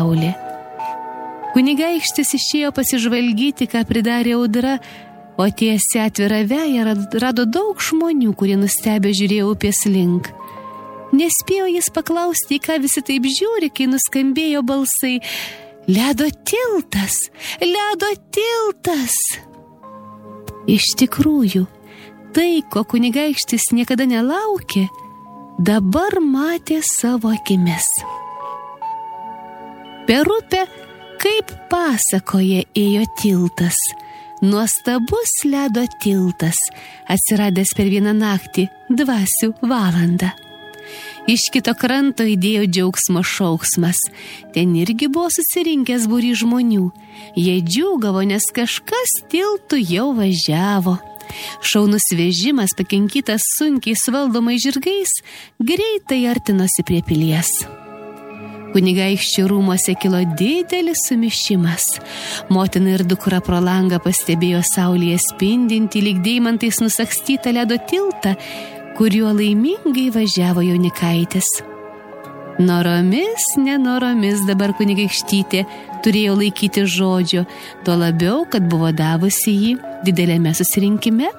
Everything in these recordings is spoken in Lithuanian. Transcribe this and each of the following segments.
saulė. Kunigaikštis išėjo pasižvalgyti, ką pridarė audra, o tiesiai atvirą veją rado daug žmonių, kurie nustebę žiūrėjo upės link. Nespėjo jis paklausti, ką visi taip žiūri, kai nuskambėjo balsai: ledo tiltas! Ledo tiltas! Iš tikrųjų, tai, ko kunigaikštis niekada nelaukė, dabar matė savo akimis. Per upę, kaip pasakoje, ėjo tiltas. Nuostabus ledo tiltas, atsiradęs per vieną naktį, dvasių valandą. Iš kito kranto įdėjo džiaugsmo šauksmas. Ten irgi buvo susirinkęs būrys žmonių. Jie džiūgavo, nes kažkas tiltu jau važiavo. Šaunus vežimas, pakinkytas sunkiai valdomais žirgais, greitai artinosi prie pilies. Kunigaikščių rūmuose kilo didelis sumišimas. Motina ir dukra pro langą pastebėjo saulėje spindinti lyg deimantais nusakstytą ledo tiltą, kuriuo laimingai važiavo jaunikaitis. Noromis, nenoromis dabar kunigaikštytė turėjo laikyti žodžio, tuo labiau, kad buvo davusi jį dideliame susirinkime.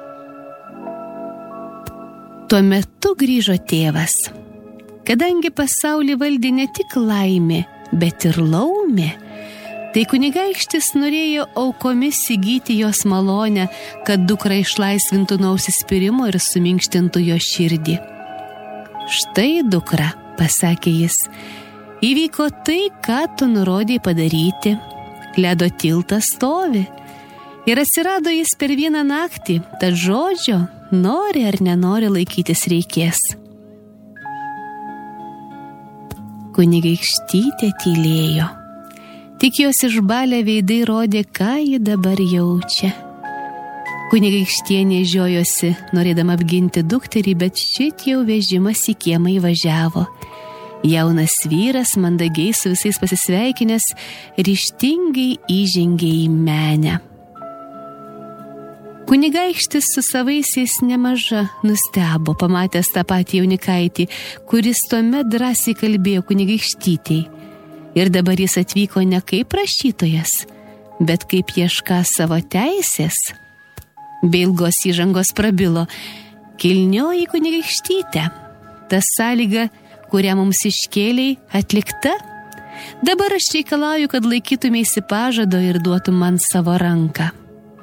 Tuo metu grįžo tėvas. Kadangi pasaulį valdė ne tik laimė, bet ir laumė, tai kunigaikštis norėjo aukomis įgyti jos malonę, kad dukra išlaisvintų nuo užsispyrimo ir suminkštintų jo širdį. Štai, dukra, pasakė jis, įvyko tai, ką tu nurodei padaryti. Ledo tiltas stovi. Ir atsirado jis per vieną naktį, tad žodžio, nori ar nenori laikytis reikės. Kunigaikštytė tylėjo. Tik jos išbalę veidai rodė, ką ji dabar jaučia. Kunigaikštienė žiojosi, norėdama apginti dukterį, bet šit jau vežimas į kiemą įvažiavo. Jaunas vyras, mandagiai su visais pasisveikinęs, ryžtingai įžengė į menę. Kunigaikštis su savaisiais nemaža nustebo, pamatęs tą patį jaunikaitį, kuris tuomet drąsiai kalbėjo kunigaikštytei. Ir dabar jis atvyko ne kaip prašytojas, bet kaip iešką savo teisės. Be ilgos įžangos prabilo: kilnioji kunigaikštytė, ta sąlyga, kurią mums iškėlei, atlikta. Dabar aš reikalauju, kad laikytumėsi pažado ir duotum man savo ranką.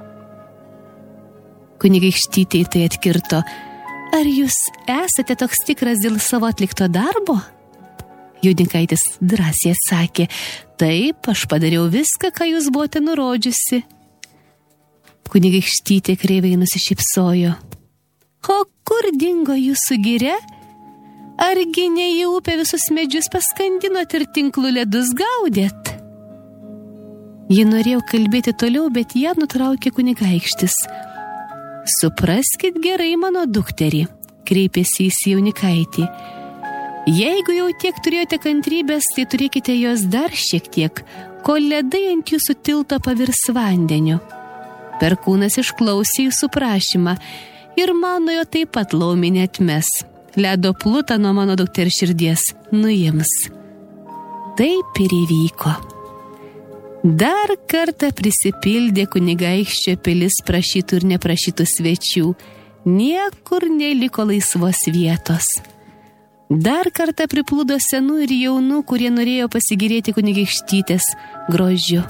Kunigaikštytei tai atkirto: ar jūs esate toks tikras dėl savo atlikto darbo? Jaunikaitis drąsiai atsakė: taip, aš padariau viską, ką jūs buvote nurodžiusi. Kunigaikštytė kreivai nusišypsojo: o kur dingo jūsų giria? Argi ne į upę visus medžius paskandinot ir tinklų ledus gaudėt? Ji norėjo kalbėti toliau, bet ją nutraukė kunigaikštis. Supraskit gerai, mano dukterį, kreipėsi jis į jaunikaitį. Jeigu jau tiek turėjote kantrybės, tai turėkite jos dar šiek tiek, kol ledai ant jūsų tilto pavirs vandeniu. Perkūnas išklausė jūsų prašymą ir mano jo taip pat laumė neatmes. Ledo plutą nuo mano dukters širdies nuims. Taip ir įvyko. Dar kartą prisipildė kunigaikščio pilis prašytų ir neprašytų svečių. Niekur neliko laisvos vietos. Dar kartą priplūdo senų ir jaunų, kurie norėjo pasigirėti kunigaikštytės grožiu.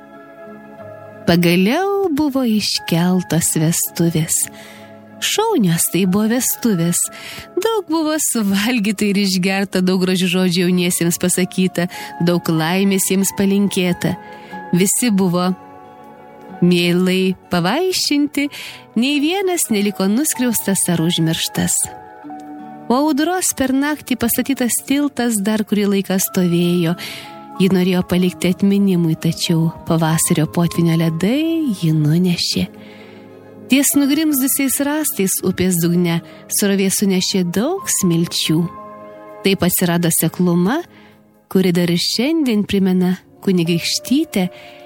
Pagaliau buvo iškeltos vestuvės. Šaunios tai buvo vestuvės. Daug buvo suvalgyta ir išgerta, daug gražių žodžių jauniesiems pasakyta, daug laimės jiems palinkėta. Visi buvo mielai pavaišinti, nei vienas neliko nuskriaustas ar užmirštas. O audros per naktį pastatytas tiltas dar kurį laiką stovėjo. Ji norėjo palikti atminimui, tačiau pavasario potvynio ledai ji nunešė. Ties nugrimzdusiais rąstais upės dugne srovė sunešė daug smilčių. Taip atsirado sekluma, kuri dar ir šiandien primena kunigaikštytę